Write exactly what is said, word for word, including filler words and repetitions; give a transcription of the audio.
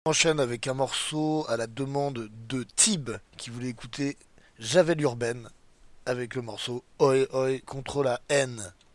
Enchaîne avec un morceau à la demande de Tib qui voulait écouter Javel Urbaine avec le morceau Oi Oi contre la haine.